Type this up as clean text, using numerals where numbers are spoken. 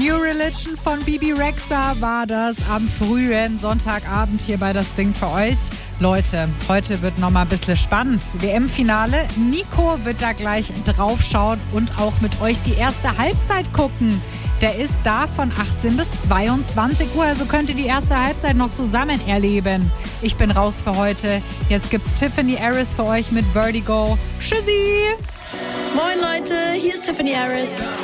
New Religion von Bibi Rexha war das am frühen Sonntagabend hier bei Das Ding für euch. Leute, heute wird nochmal ein bisschen spannend. WM-Finale. Nico wird da gleich draufschauen und auch mit euch die erste Halbzeit gucken. Der ist da von 18 bis 22 Uhr, also könnt ihr die erste Halbzeit noch zusammen erleben. Ich bin raus für heute. Jetzt gibt's Tiffany Harris für euch mit Vertigo. Tschüssi! Moin Leute, hier ist Tiffany Harris.